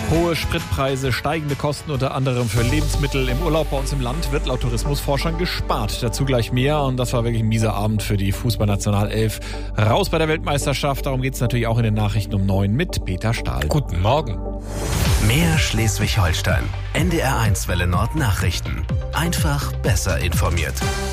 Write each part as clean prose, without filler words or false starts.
Hohe Spritpreise, steigende Kosten unter anderem für Lebensmittel. Im Urlaub bei uns im Land wird laut Tourismusforschern gespart. Dazu gleich mehr. Und das war wirklich ein mieser Abend für die Fußballnationalelf. Raus bei der Weltmeisterschaft. Darum geht es natürlich auch in den Nachrichten um 9 mit Peter Stahl. Guten Morgen. Mehr Schleswig-Holstein. NDR1 Welle Nord Nachrichten. Einfach besser informiert.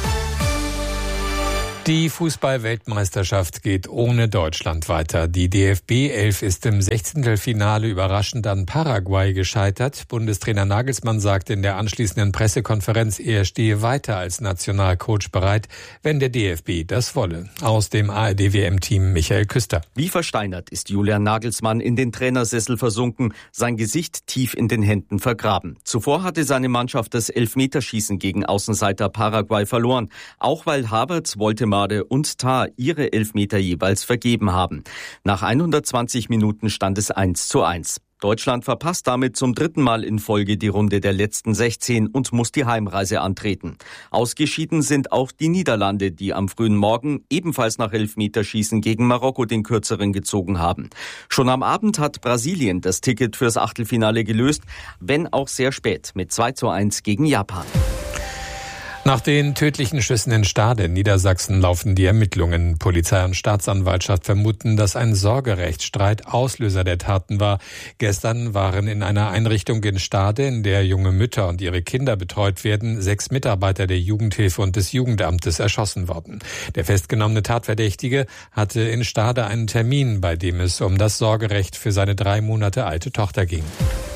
Die Fußball-Weltmeisterschaft geht ohne Deutschland weiter. Die DFB-11 ist im 16. überraschend an Paraguay gescheitert. Bundestrainer Nagelsmann sagte in der anschließenden Pressekonferenz, er stehe weiter als Nationalcoach bereit, wenn der DFB das wolle. Aus dem ARD-WM-Team Michael Küster. Wie versteinert ist Julian Nagelsmann in den Trainersessel versunken, sein Gesicht tief in den Händen vergraben. Zuvor hatte seine Mannschaft das Elfmeterschießen gegen Außenseiter Paraguay verloren, auch weil Havertz, Woltemade und Tah ihre Elfmeter jeweils vergeben haben. Nach 120 Minuten stand es 1:1. Deutschland verpasst damit zum 3. Mal in Folge die Runde der letzten 16 und muss die Heimreise antreten. Ausgeschieden sind auch die Niederlande, die am frühen Morgen ebenfalls nach Elfmeterschießen gegen Marokko den kürzeren gezogen haben. Schon am Abend hat Brasilien das Ticket fürs Achtelfinale gelöst, wenn auch sehr spät mit 2:1 gegen Japan. Nach den tödlichen Schüssen in Stade in Niedersachsen laufen die Ermittlungen. Polizei und Staatsanwaltschaft vermuten, dass ein Sorgerechtsstreit Auslöser der Taten war. Gestern waren in einer Einrichtung in Stade, in der junge Mütter und ihre Kinder betreut werden, 6 Mitarbeiter der Jugendhilfe und des Jugendamtes erschossen worden. Der festgenommene Tatverdächtige hatte in Stade einen Termin, bei dem es um das Sorgerecht für seine 3 Monate alte Tochter ging.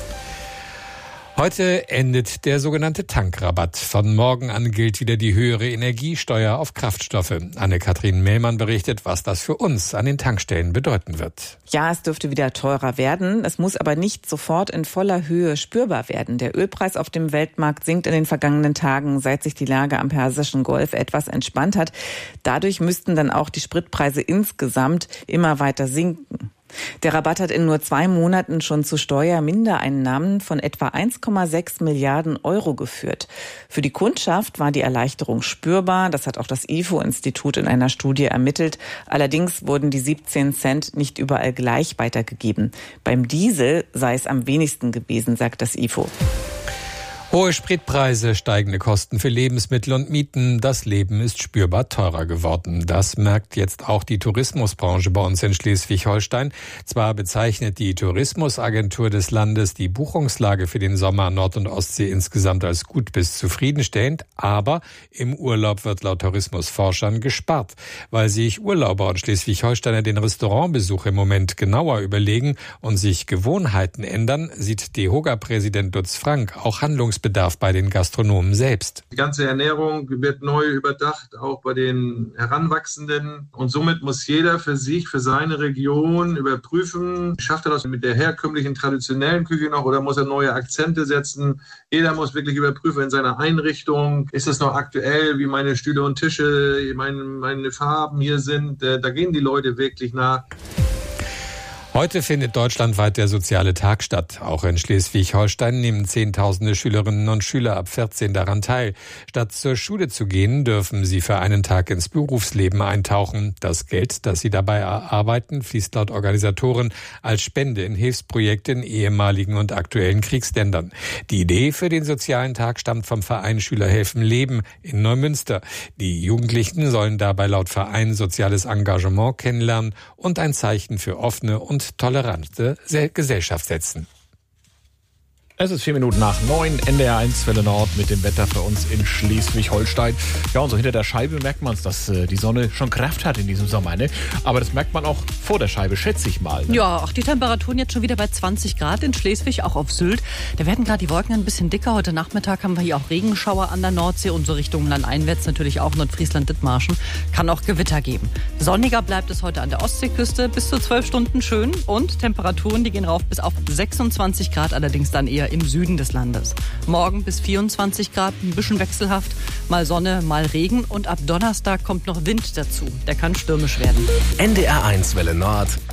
Heute endet der sogenannte Tankrabatt. Von morgen an gilt wieder die höhere Energiesteuer auf Kraftstoffe. Anne-Kathrin Mehlmann berichtet, was das für uns an den Tankstellen bedeuten wird. Ja, es dürfte wieder teurer werden. Es muss aber nicht sofort in voller Höhe spürbar werden. Der Ölpreis auf dem Weltmarkt sinkt in den vergangenen Tagen, seit sich die Lage am Persischen Golf etwas entspannt hat. Dadurch müssten dann auch die Spritpreise insgesamt immer weiter sinken. Der Rabatt hat in nur 2 Monaten schon zu Steuermindereinnahmen von etwa 1,6 Milliarden Euro geführt. Für die Kundschaft war die Erleichterung spürbar. Das hat auch das IFO-Institut in einer Studie ermittelt. Allerdings wurden die 17 Cent nicht überall gleich weitergegeben. Beim Diesel sei es am wenigsten gewesen, sagt das IFO. Hohe Spritpreise, steigende Kosten für Lebensmittel und Mieten. Das Leben ist spürbar teurer geworden. Das merkt jetzt auch die Tourismusbranche bei uns in Schleswig-Holstein. Zwar bezeichnet die Tourismusagentur des Landes die Buchungslage für den Sommer an Nord- und Ostsee insgesamt als gut bis zufriedenstellend, aber im Urlaub wird laut Tourismusforschern gespart. Weil sich Urlauber und Schleswig-Holsteiner den Restaurantbesuch im Moment genauer überlegen und sich Gewohnheiten ändern, sieht DEHOGA-Präsident Lutz Frank auch Handlungsbedarf bei den Gastronomen selbst. Die ganze Ernährung wird neu überdacht, auch bei den Heranwachsenden. Und somit muss jeder für sich, für seine Region überprüfen, schafft er das mit der herkömmlichen, traditionellen Küche noch oder muss er neue Akzente setzen? Jeder muss wirklich überprüfen in seiner Einrichtung, ist es noch aktuell, wie meine Stühle und Tische, meine Farben hier sind. Da gehen die Leute wirklich nach. Heute findet deutschlandweit der Soziale Tag statt. Auch in Schleswig-Holstein nehmen Zehntausende Schülerinnen und Schüler ab 14 daran teil. Statt zur Schule zu gehen, dürfen sie für einen Tag ins Berufsleben eintauchen. Das Geld, das sie dabei erarbeiten, fließt laut Organisatoren als Spende in Hilfsprojekte in ehemaligen und aktuellen Kriegsländern. Die Idee für den Sozialen Tag stammt vom Verein Schüler helfen Leben in Neumünster. Die Jugendlichen sollen dabei laut Verein soziales Engagement kennenlernen und ein Zeichen für offene und tolerante Gesellschaft setzen. Es ist 4 Minuten nach 9, NDR1 Welle Nord mit dem Wetter für uns in Schleswig-Holstein. Ja, und so hinter der Scheibe merkt man es, dass die Sonne schon Kraft hat in diesem Sommer, ne? Aber das merkt man auch vor der Scheibe, schätze ich mal. Ne? Ja, auch die Temperaturen jetzt schon wieder bei 20 Grad in Schleswig, auch auf Sylt. Da werden gerade die Wolken ein bisschen dicker. Heute Nachmittag haben wir hier auch Regenschauer an der Nordsee und so Richtung landeinwärts natürlich auch Nordfriesland, Dithmarschen. Kann auch Gewitter geben. Sonniger bleibt es heute an der Ostseeküste, bis zu 12 Stunden schön. Und Temperaturen, die gehen rauf bis auf 26 Grad, allerdings dann eher im Süden des Landes. Morgen bis 24 Grad, ein bisschen wechselhaft, mal Sonne, mal Regen und ab Donnerstag kommt noch Wind dazu. Der kann stürmisch werden. NDR1 Welle Nord,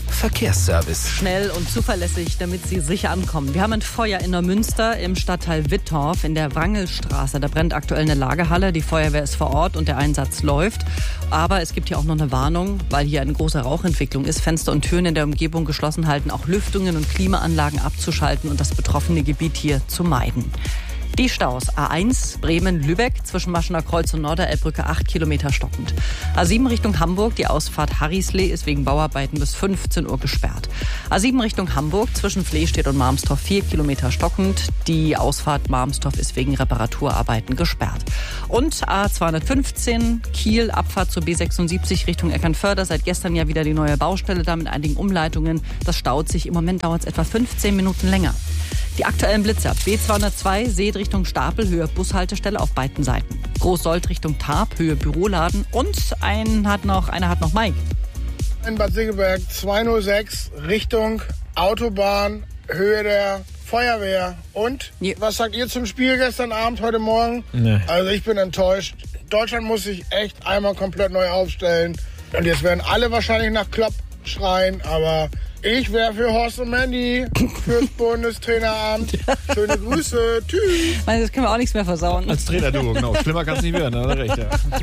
Verkehrsservice. Schnell und zuverlässig, damit Sie sicher ankommen. Wir haben ein Feuer in Neumünster im Stadtteil Wittorf in der Wrangelstraße. Da brennt aktuell eine Lagerhalle. Die Feuerwehr ist vor Ort und der Einsatz läuft. Aber es gibt hier auch noch eine Warnung, weil hier eine große Rauchentwicklung ist. Fenster und Türen in der Umgebung geschlossen halten, auch Lüftungen und Klimaanlagen abzuschalten und das betroffene Gebiet hier zu meiden. Die Staus A1 Bremen-Lübeck zwischen Maschener Kreuz und Norderelbbrücke 8 Kilometer stockend. A7 Richtung Hamburg, die Ausfahrt Harrislee ist wegen Bauarbeiten bis 15 Uhr gesperrt. A7 Richtung Hamburg zwischen Flehstedt und Marmstorf 4 Kilometer stockend. Die Ausfahrt Marmstorf ist wegen Reparaturarbeiten gesperrt. Und A215 Kiel, Abfahrt zur B76 Richtung Eckernförde. Seit gestern ja wieder die neue Baustelle da mit einigen Umleitungen. Das staut sich. Im Moment dauert es etwa 15 Minuten länger. Die aktuellen Blitzer. B202 Seed Richtung Stapel, Höhe Bushaltestelle auf beiden Seiten. Großsold Richtung Tarp, Höhe Büroladen. Und einer hat noch Mike. In Bad Segeberg 206 Richtung Autobahn, Höhe der Feuerwehr. Und was sagt ihr zum Spiel gestern Abend, heute Morgen? Nee. Also ich bin enttäuscht. Deutschland muss sich echt einmal komplett neu aufstellen. Und jetzt werden alle wahrscheinlich nach Klopp schreien, aber ich wäre für Horst und Mandy fürs Bundestraineramt. Schöne Grüße. Tschüss. Das können wir auch nichts mehr versauen. Als Trainerduo, genau. Schlimmer kann es nicht werden, hat er recht, ja.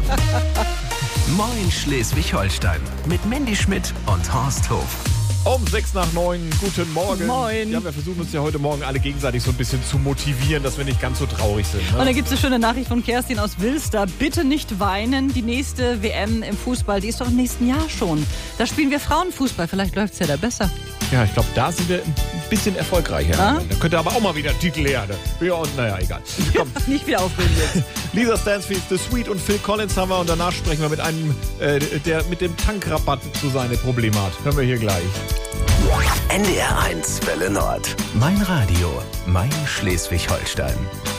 Moin Schleswig-Holstein mit Mandy Schmidt und Horst Hof. Um 8:06, guten Morgen. Moin. Ja, wir versuchen uns ja heute Morgen alle gegenseitig so ein bisschen zu motivieren, dass wir nicht ganz so traurig sind. Ne? Und da gibt es eine schöne Nachricht von Kerstin aus Wilster. Bitte nicht weinen, die nächste WM im Fußball, die ist doch im nächsten Jahr schon. Da spielen wir Frauenfußball, vielleicht läuft es ja da besser. Ja, ich glaube, da sind wir ein bisschen erfolgreicher. Da könnte aber auch mal wieder Titel her. Ja, und naja, egal. Komm. Nicht wieder aufregen jetzt. Lisa Stansfield, The Sweet und Phil Collins haben wir und danach sprechen wir mit einem, der mit dem Tankrabatt so seine Probleme hat. Hören wir hier gleich. NDR 1 Welle Nord. Mein Radio, mein Schleswig-Holstein.